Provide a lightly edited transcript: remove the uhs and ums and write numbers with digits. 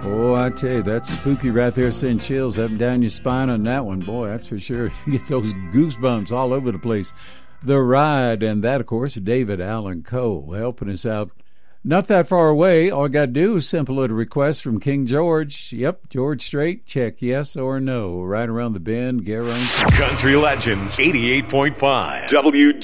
Oh, I tell you, that's spooky right there, sending chills up and down your spine on that one. Boy, that's for sure. You get those goosebumps all over the place. The Ride, and that, of course, David Allan Coe helping us out. Not that far away. All I got to do is simple little request from King George. Yep, George Strait, check yes or no. Right around the bend, Garone. Country Legends 88.5 WG.